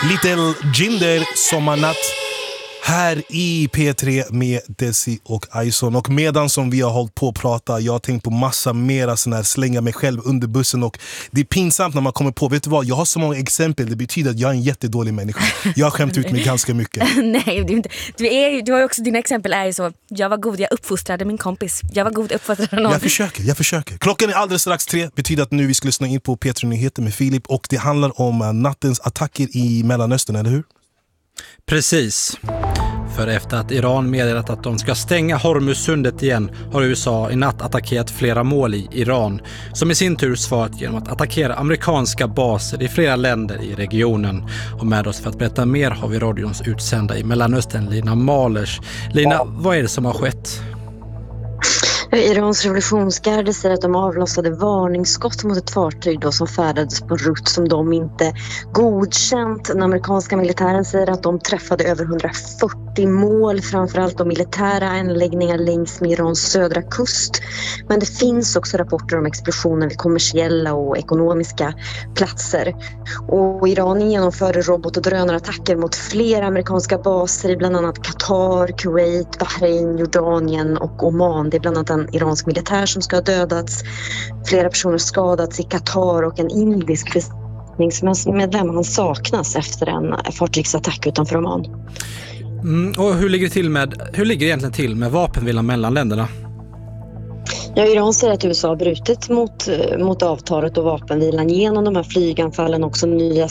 Little Jinder, Sommarnatt. Här i P3 med Desi och Ison. Och medan som vi har hållit på att prata, jag har tänkt på massa mera sån här slänga mig själv under bussen. Och det är pinsamt när man kommer på, vet du vad, jag har så många exempel. Det betyder att jag är en jättedålig människa. Jag har skämt ut mig ganska mycket. Nej, det är inte. Du har ju också, dina exempel är ju så. Jag var god, jag uppfostrade min kompis. Jag var god, jag uppfostrade någon. Jag försöker. Klockan är alldeles strax 3. Betyder att nu vi ska lyssna in på P3-nyheter med Filip. Och det handlar om nattens attacker i Mellanöstern, eller hur? Precis. För efter att Iran meddelat att de ska stänga Hormuzsundet igen har USA i natt attackerat flera mål i Iran, som i sin tur svarat genom att attackera amerikanska baser i flera länder i regionen. Och med oss för att berätta mer har vi radions utsända i Mellanöstern, Lina Malers. Lina, vad är det som har skett? Irans revolutionsgarde säger att de avlossade varningsskott mot ett fartyg då som färdades på rutt som de inte godkänt. Den amerikanska militären säger att de träffade över 140 mål, framförallt de militära anläggningar längs med Irans södra kust. Men det finns också rapporter om explosioner vid kommersiella och ekonomiska platser. Och Iran genomförde robot- och drönarattacker mot flera amerikanska baser i bland annat Qatar, Kuwait, Bahrain, Jordanien och Oman. Det är bland annat en iransk militär som ska ha dödats. Flera personer skadats i Qatar och en indisk besättningsmedlem han saknas efter en fartygsattack utanför Oman. Och hur ligger det egentligen till med vapenvilan mellan länderna? Ja, Iran säger att USA har brutit mot avtalet och vapenvilan genom de här flyganfallen, också nya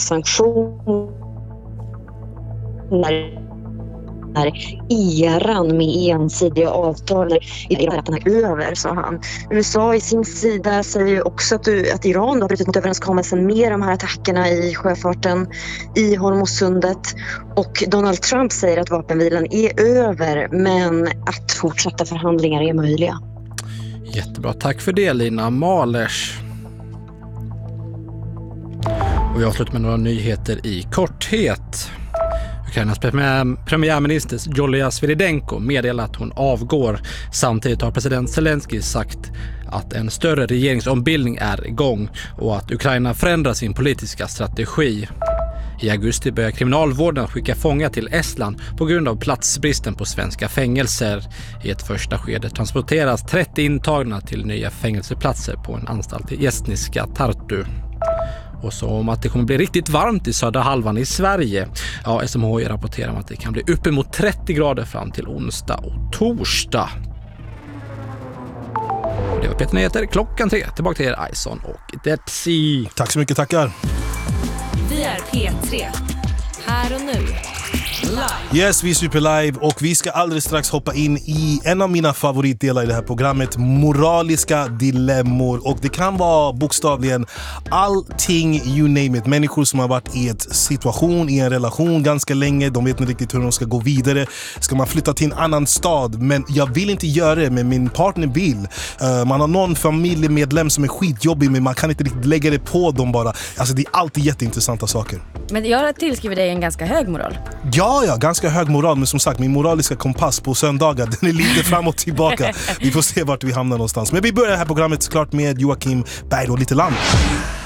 sanktioner. Eran med ensidiga avtal är att den är över, sa han. USA i sin sida säger också att Iran har brutit mot överenskommelsen med de här attackerna i sjöfarten i Hormuzsundet. Och Donald Trump säger att vapenvilan är över, men att fortsatta förhandlingar är möjliga. Jättebra, tack för det Lina Malers. Och jag slutar med några nyheter i korthet. Ukrainas premiärminister Julia Sviridenko meddelar att hon avgår. Samtidigt har president Zelensky sagt att en större regeringsombildning är igång och att Ukraina förändrar sin politiska strategi. I augusti börjar kriminalvården skicka fångar till Estland på grund av platsbristen på svenska fängelser. I ett första skede transporteras 30 intagna till nya fängelseplatser på en anstalt i estniska Tartu. Och så om att det kommer bli riktigt varmt i södra halvan i Sverige. Ja, SMHI rapporterar om att det kan bli uppemot 30 grader fram till onsdag och torsdag. Och det var Peter Nyheter klockan 3. Tillbaka till er Ison och Desi. Tack så mycket, tackar. Vi är P3. Här och nu. Yes, vi är super live och vi ska alldeles strax hoppa in i en av mina favoritdelar i det här programmet, moraliska dilemmor. Och det kan vara bokstavligen allting, you name it. Människor som har varit i en situation, i en relation ganska länge, de vet inte riktigt hur de ska gå vidare. Ska man flytta till en annan stad? Men jag vill inte göra det, men min partner vill. Man har någon familjemedlem som är skitjobbig, men man kan inte riktigt lägga det på dem bara. Alltså det är alltid jätteintressanta saker. Men jag tillskriver dig en ganska hög moral. Ja, ganska hög moral, men som sagt, min moraliska kompass på söndagar, den är lite fram och tillbaka. Vi får se vart vi hamnar någonstans. Men vi börjar det här programmet såklart med Joakim Berg och lite land.